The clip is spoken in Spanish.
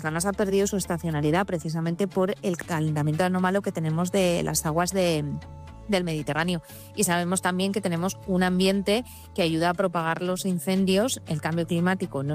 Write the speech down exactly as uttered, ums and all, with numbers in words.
zonas ha perdido su estacionalidad precisamente por el calentamiento anómalo que tenemos de las aguas de, del Mediterráneo. Y sabemos también que tenemos un ambiente que ayuda a propagar los incendios. El cambio climático no